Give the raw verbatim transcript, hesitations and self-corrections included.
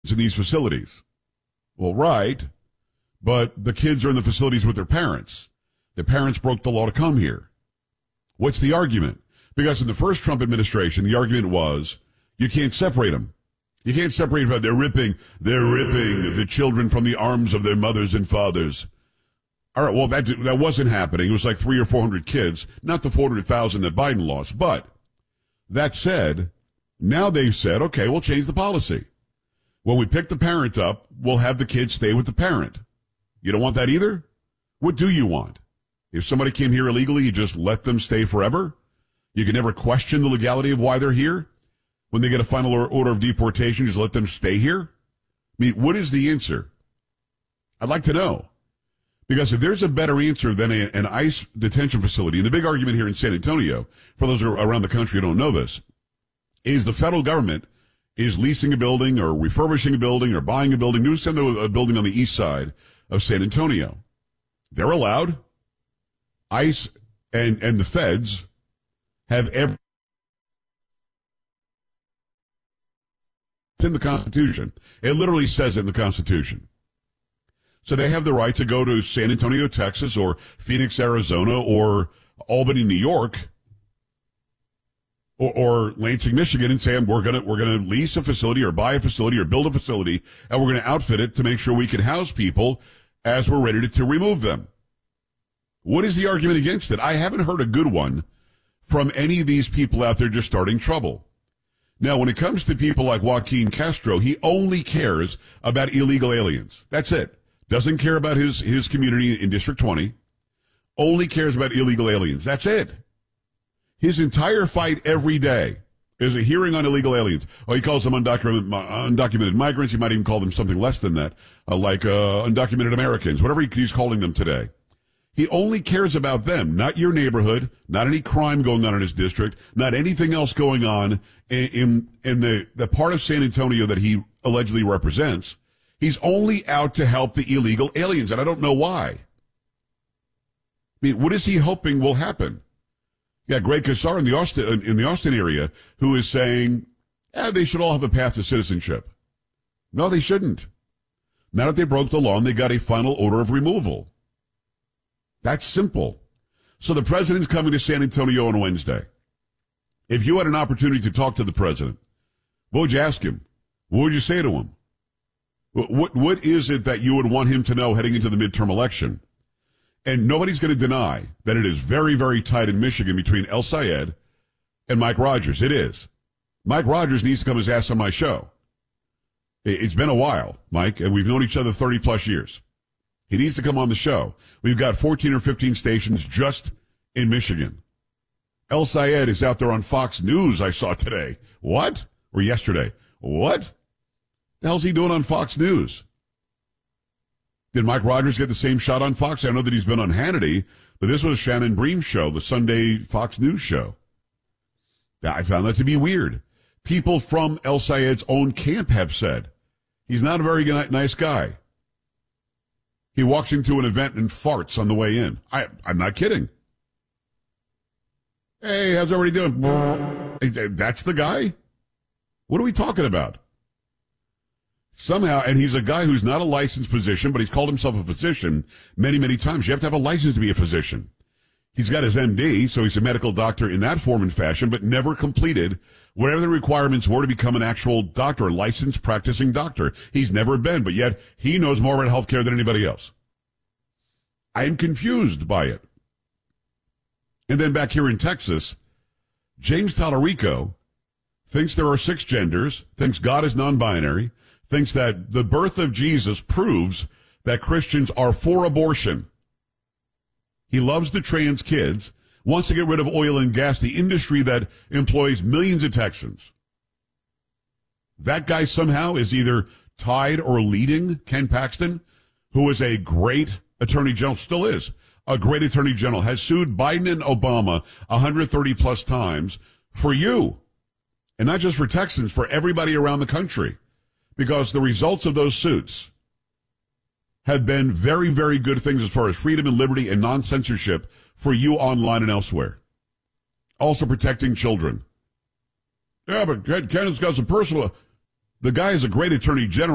in these facilities. Well, right, but the kids are in the facilities with their parents. The parents broke the law to come here. What's the argument? Because in the first Trump administration, the argument was you can't separate them. You can't separate them. They're ripping, they're ripping the children from the arms of their mothers and fathers. All right, well, that that wasn't happening. It was like three or four hundred kids, not the four hundred thousand that Biden lost. But that said, now they've said, okay, we'll change the policy. When we pick the parent up, we'll have the kids stay with the parent. You don't want that either? What do you want? If somebody came here illegally, you just let them stay forever? You can never question the legality of why they're here? When they get a final order of deportation, just let them stay here? I mean, what is the answer? I'd like to know. Because if there's a better answer than a, an ICE detention facility, and the big argument here in San Antonio, for those who are around the country who don't know this, is the federal government is leasing a building or refurbishing a building or buying a building, new send a building on the east side of San Antonio. They're allowed. ICE and, and the feds have every it's in the Constitution. It literally says it in the Constitution. So they have the right to go to San Antonio, Texas, or Phoenix, Arizona, or Albany, New York, or, or Lansing, Michigan, and say, we're gonna, we're gonna lease a facility or buy a facility or build a facility, and we're gonna outfit it to make sure we can house people as we're ready to, to remove them. What is the argument against it? I haven't heard a good one from any of these people out there just starting trouble. Now, when it comes to people like Joaquin Castro, he only cares about illegal aliens. That's it. Doesn't care about his, his community in District twenty. Only cares about illegal aliens. That's it. His entire fight every day is a hearing on illegal aliens. Oh, he calls them undocumented, undocumented migrants. He might even call them something less than that, uh, like uh, undocumented Americans, whatever he, he's calling them today. He only cares about them, not your neighborhood, not any crime going on in his district, not anything else going on in, in, in the, the part of San Antonio that he allegedly represents. He's only out to help the illegal aliens, and I don't know why. I mean, what is he hoping will happen? Yeah, Greg Casar in the Austin, in the Austin area, who is saying, eh, they should all have a path to citizenship. No, they shouldn't. Now that they broke the law and they got a final order of removal. That's simple. So the president's coming to San Antonio on Wednesday. If you had an opportunity to talk to the president, what would you ask him? What would you say to him? What, what is it that you would want him to know heading into the midterm election? And nobody's going to deny that it is very, very tight in Michigan between El Sayed and Mike Rogers. It is. Mike Rogers needs to come his ass on my show. It's been a while, Mike, and we've known each other thirty plus years. He needs to come on the show. We've got fourteen or fifteen stations just in Michigan. El Sayed is out there on Fox News, I saw today. What? Or yesterday. What? The hell's he doing on Fox News? Did Mike Rogers get the same shot on Fox? I know that he's been on Hannity, but this was Shannon Bream's show, the Sunday Fox News show. I found that to be weird. People from El Sayed's own camp have said he's not a very nice guy. He walks into an event and farts on the way in. I, I'm not kidding. Hey, how's everybody doing? That's the guy? What are we talking about? Somehow, and he's a guy who's not a licensed physician, but he's called himself a physician many, many times. You have to have a license to be a physician. He's got his M D, so he's a medical doctor in that form and fashion, but never completed whatever the requirements were to become an actual doctor, a licensed practicing doctor. He's never been, but yet he knows more about healthcare than anybody else. I am confused by it. And then back here in Texas, James Tallarico thinks there are six genders, thinks God is non-binary, thinks that the birth of Jesus proves that Christians are for abortion. He loves the trans kids, wants to get rid of oil and gas, the industry that employs millions of Texans. That guy somehow is either tied or leading Ken Paxton, who is a great attorney general, still is a great attorney general, has sued Biden and Obama one hundred thirty plus times for you. And not just for Texans, for everybody around the country. Because the results of those suits have been very, very good things as far as freedom and liberty and non-censorship for you online and elsewhere. Also protecting children. Yeah, but Ken, Ken's got some personal... The guy is a great attorney general.